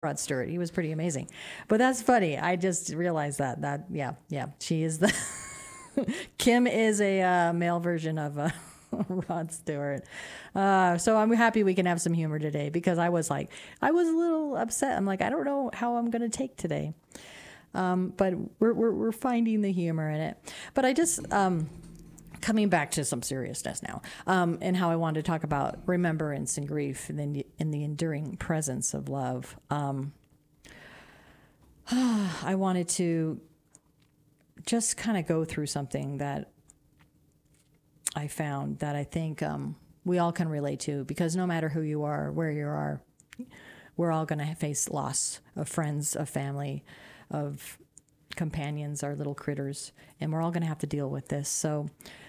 Rod Stewart. He was pretty amazing. But that's funny. I just realized that yeah, she is the Kim is a male version of Rod Stewart. So I'm happy we can have some humor today because I was a little upset. I'm like, I don't know how I'm going to take today. But we're finding the humor in it. But I just coming back to some seriousness now, and how I wanted to talk about remembrance and grief, and then in the enduring presence of love. I wanted to just kind of go through something that I found that I think we all can relate to, because no matter who you are, where you are, we're all going to face loss of friends, of family, of companions, our little critters, and we're all going to have to deal with this. So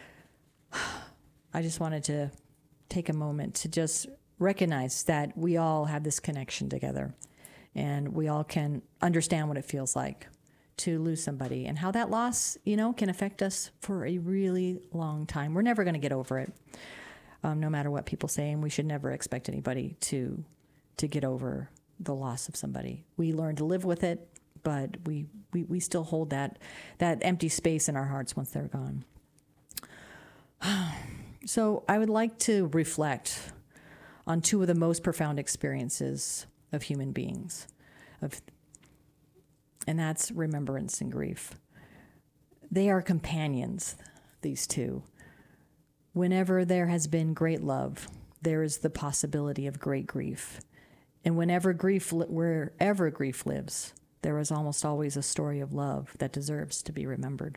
I just wanted to take a moment to just recognize that we all have this connection together, and we all can understand what it feels like to lose somebody and how that loss, can affect us for a really long time. We're never going to get over it, no matter what people say, and we should never expect anybody to get over the loss of somebody. We learn to live with it, but we still hold that empty space in our hearts once they're gone. So I would like to reflect on two of the most profound experiences of human beings, and that's remembrance and grief. They are companions, these two. Whenever there has been great love, there is the possibility of great grief. And wherever grief lives, there is almost always a story of love that deserves to be remembered.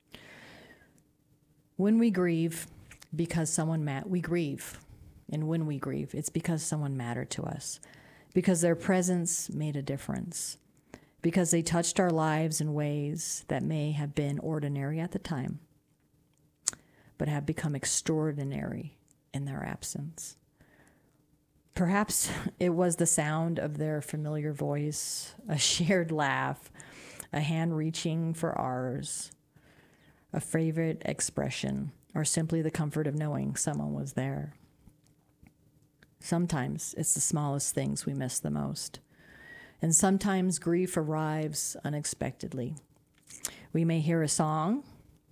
When we grieve, we grieve. And when we grieve, it's because someone mattered to us, because their presence made a difference, because they touched our lives in ways that may have been ordinary at the time, but have become extraordinary in their absence. Perhaps it was the sound of their familiar voice, a shared laugh, a hand reaching for ours, a favorite expression, or simply the comfort of knowing someone was there. Sometimes it's the smallest things we miss the most. And sometimes grief arrives unexpectedly. We may hear a song,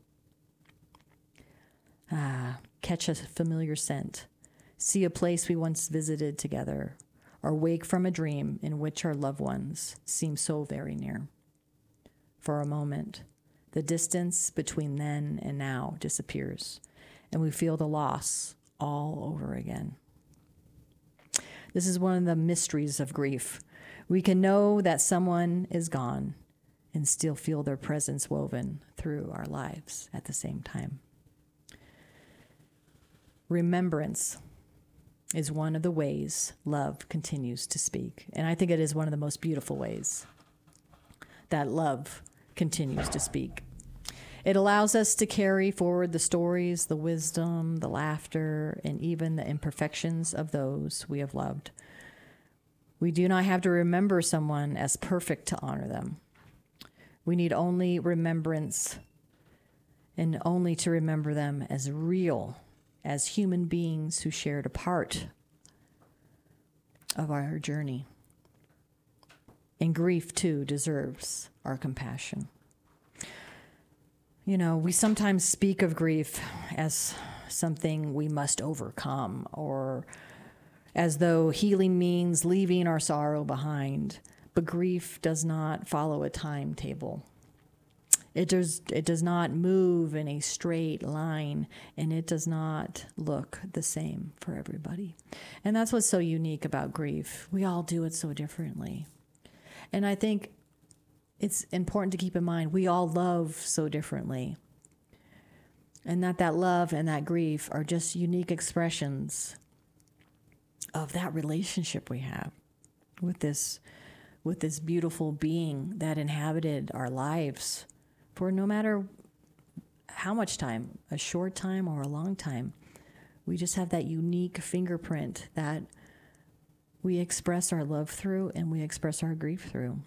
catch a familiar scent, see a place we once visited together, or wake from a dream in which our loved ones seem so very near. For a moment, the distance between then and now disappears, and we feel the loss all over again. This is one of the mysteries of grief. We can know that someone is gone and still feel their presence woven through our lives at the same time. Remembrance is one of the ways love continues to speak. And I think it is one of the most beautiful ways that love continues to speak. It allows us to carry forward the stories, the wisdom, the laughter, and even the imperfections of those we have loved. We do not have to remember someone as perfect to honor them. We need only remembrance, and only to remember them as real, as human beings who shared a part of our journey. And grief, too, deserves our compassion. We sometimes speak of grief as something we must overcome, or as though healing means leaving our sorrow behind. But grief does not follow a timetable. It does not move in a straight line, and it does not look the same for everybody. And that's what's so unique about grief. We all do it so differently. And I think it's important to keep in mind we all love so differently. And that love and that grief are just unique expressions of that relationship we have with this beautiful being that inhabited our lives for no matter how much time, a short time or a long time. We just have that unique fingerprint that we express our love through and we express our grief through.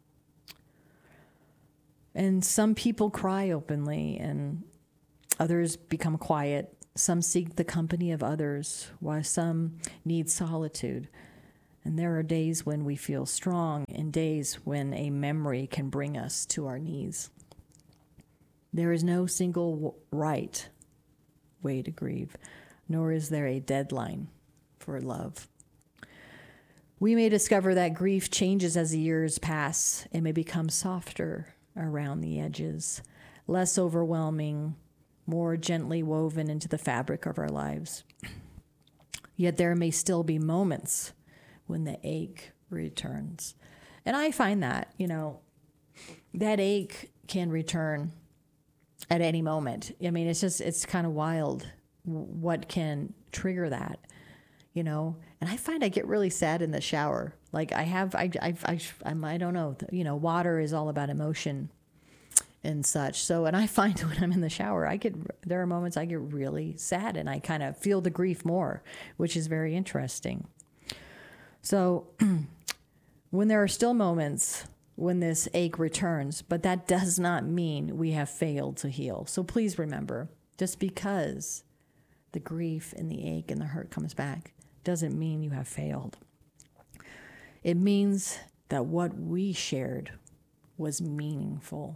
And some people cry openly and others become quiet. Some seek the company of others while some need solitude. And there are days when we feel strong and days when a memory can bring us to our knees. There is no single right way to grieve, nor is there a deadline for love. We may discover that grief changes as the years pass. It may become softer around the edges, less overwhelming, more gently woven into the fabric of our lives. Yet there may still be moments when the ache returns. And I find that, that ache can return at any moment. I mean, it's kind of wild what can trigger that, and I find I get really sad in the shower. Like I don't know, water is all about emotion and such. So, and I find when I'm in the shower, there are moments I get really sad and I kind of feel the grief more, which is very interesting. So when there are still moments when this ache returns, but that does not mean we have failed to heal. So please remember, just because the grief and the ache and the hurt comes back doesn't mean you have failed. It means that what we shared was meaningful.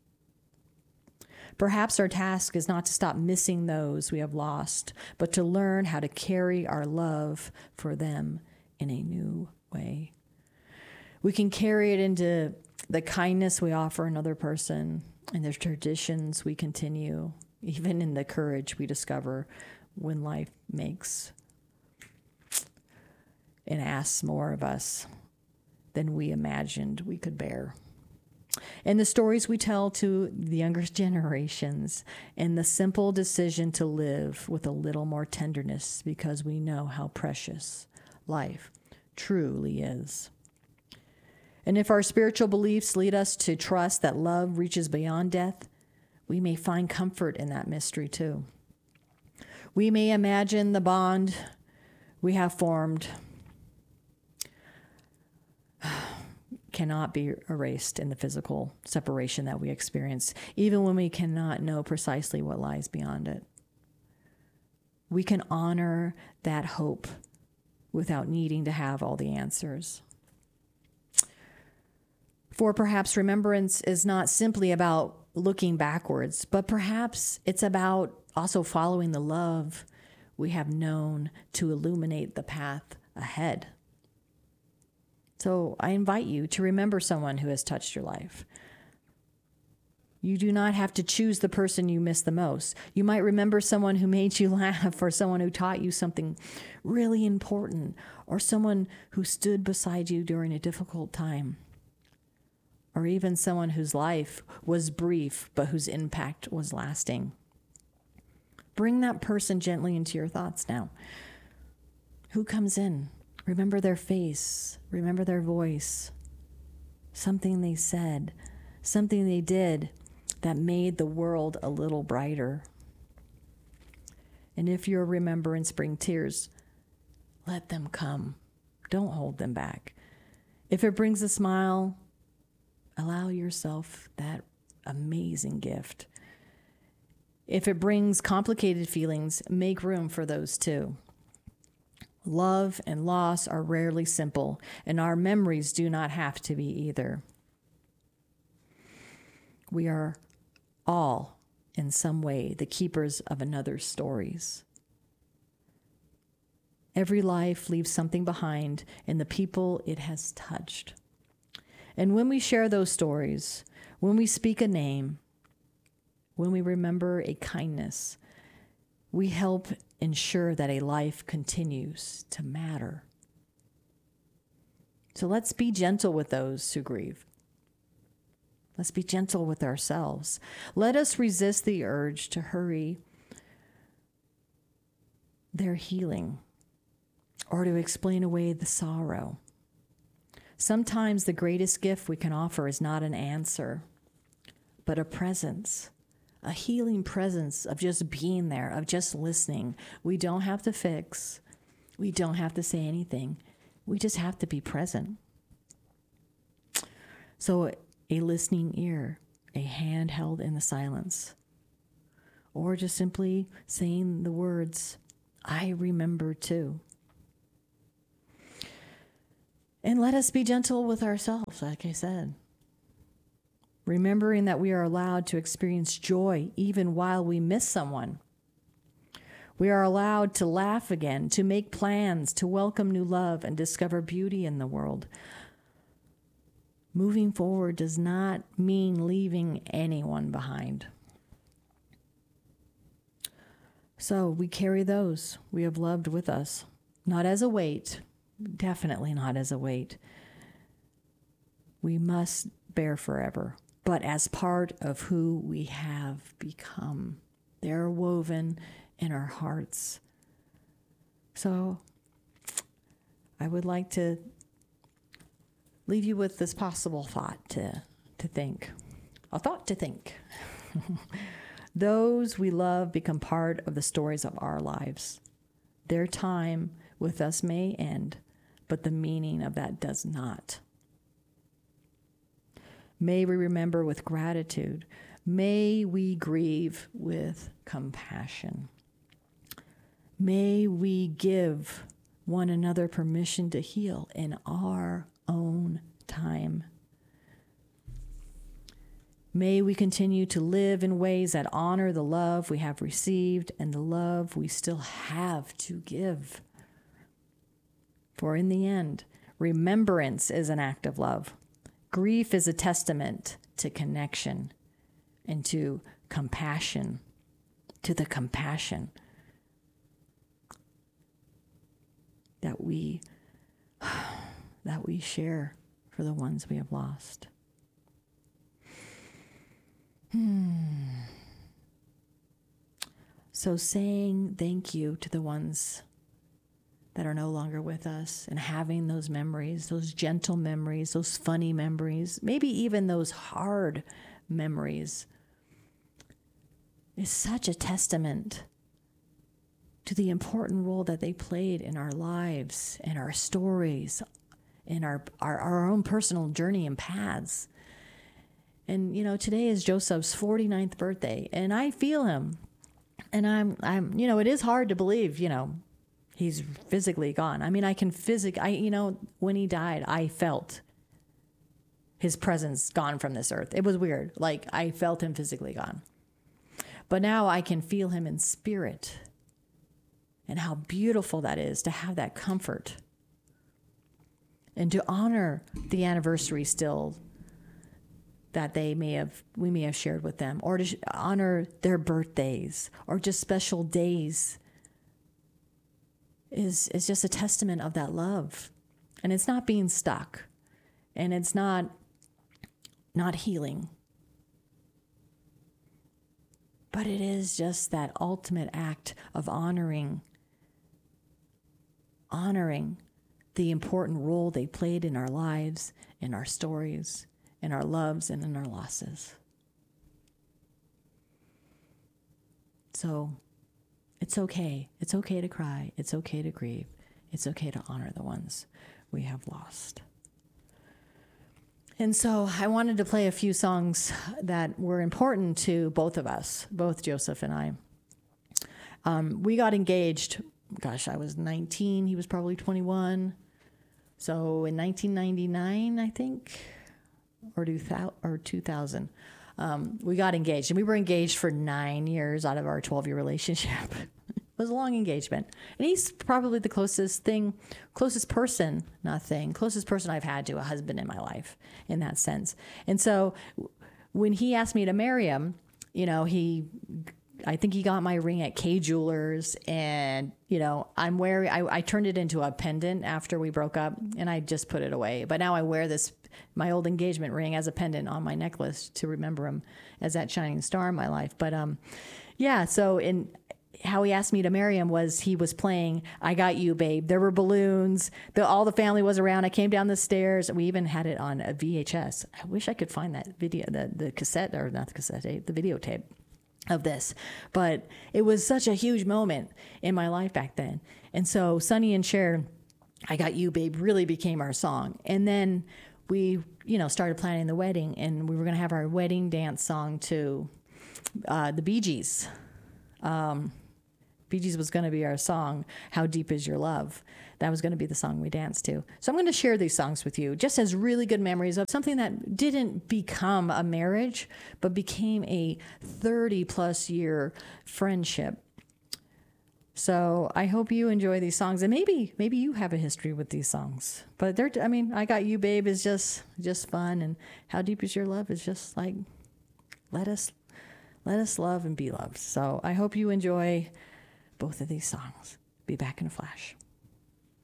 Perhaps our task is not to stop missing those we have lost, but to learn how to carry our love for them in a new way. We can carry it into the kindness we offer another person and the traditions we continue, even in the courage we discover when life makes and asks more of us than we imagined we could bear. And the stories we tell to the younger generations, and the simple decision to live with a little more tenderness because we know how precious life truly is. And if our spiritual beliefs lead us to trust that love reaches beyond death, we may find comfort in that mystery too. We may imagine the bond we have formed cannot be erased in the physical separation that we experience, even when we cannot know precisely what lies beyond it. We can honor that hope without needing to have all the answers. For perhaps remembrance is not simply about looking backwards, but perhaps it's about also following the love we have known to illuminate the path ahead. So I invite you to remember someone who has touched your life. You do not have to choose the person you miss the most. You might remember someone who made you laugh, or someone who taught you something really important, or someone who stood beside you during a difficult time, or even someone whose life was brief but whose impact was lasting. Bring that person gently into your thoughts now. Who comes in? Remember their face, remember their voice, something they said, something they did that made the world a little brighter. And if your remembrance brings tears, let them come. Don't hold them back. If it brings a smile, allow yourself that amazing gift. If it brings complicated feelings, make room for those too. Love and loss are rarely simple, and our memories do not have to be either. We are all, in some way, the keepers of another's stories. Every life leaves something behind in the people it has touched. And when we share those stories, when we speak a name, when we remember a kindness, we help ensure that a life continues to matter. So let's be gentle with those who grieve. Let's be gentle with ourselves. Let us resist the urge to hurry their healing or to explain away the sorrow. Sometimes the greatest gift we can offer is not an answer, but a presence. A healing presence of just being there, of just listening. We don't have to fix. We don't have to say anything. We just have to be present. So a listening ear, a hand held in the silence, or just simply saying the words, I remember too. And let us be gentle with ourselves, like I said. Remembering that we are allowed to experience joy even while we miss someone. We are allowed to laugh again, to make plans, to welcome new love and discover beauty in the world. Moving forward does not mean leaving anyone behind. So we carry those we have loved with us, not as a weight, definitely not as a weight. We must bear forever, but as part of who we have become. They're woven in our hearts. So I would like to leave you with this possible thought to think. A thought to think. Those we love become part of the stories of our lives. Their time with us may end, but the meaning of that does not. May we remember with gratitude. May we grieve with compassion. May we give one another permission to heal in our own time. May we continue to live in ways that honor the love we have received and the love we still have to give. For in the end, remembrance is an act of love. Grief is a testament to connection and to compassion, to the compassion that we share for the ones we have lost. So saying thank you to the ones that are no longer with us and having those memories, those gentle memories, those funny memories, maybe even those hard memories, is such a testament to the important role that they played in our lives and our stories, in our own personal journey and paths. And, you know, today is Joseph's 49th birthday, and I feel him. And I'm, you know, it is hard to believe, you know, he's physically gone. I mean, when he died, I felt his presence gone from this earth. It was weird. Like, I felt him physically gone. But now I can feel him in spirit. And how beautiful that is to have that comfort. And to honor the anniversary still that we may have shared with them, or to honor their birthdays, or just special days, is just a testament of that love. And it's not being stuck, and it's not healing, but it is just that ultimate act of honoring the important role they played in our lives, in our stories, in our loves, and in our losses. So it's okay. It's okay to cry. It's okay to grieve. It's okay to honor the ones we have lost. And so I wanted to play a few songs that were important to both of us, both Joseph and I. We got engaged. Gosh, I was 19. He was probably 21. So in 1999, I think, or 2000, we got engaged. And we were engaged for 9 years out of our 12-year relationship. It was a long engagement. And he's probably the closest person I've had to a husband in my life in that sense. And so when he asked me to marry him, you know, I think he got my ring at Kay Jewelers, and, you know, I turned it into a pendant after we broke up, and I just put it away. But now I wear my old engagement ring as a pendant on my necklace to remember him as that shining star in my life. But, so how he asked me to marry him was he was playing I Got You, Babe. There were balloons. All the family was around. I came down the stairs. We even had it on a VHS. I wish I could find that video, the cassette, or not the cassette tape, the videotape of this. But it was such a huge moment in my life back then. And so Sonny and Cher, I Got You, Babe, really became our song. And then we, you know, started planning the wedding, and we were going to have our wedding dance song to the Bee Gees. Bee Gees was going to be our song, How Deep Is Your Love. That was going to be the song we danced to. So I'm going to share these songs with you just as really good memories of something that didn't become a marriage, but became a 30-plus year friendship. So I hope you enjoy these songs, and maybe you have a history with these songs. But I Got You, Babe is just fun, and How Deep Is Your Love is just like, let us love and be loved. So I hope you enjoy both of these songs. Be back in a flash.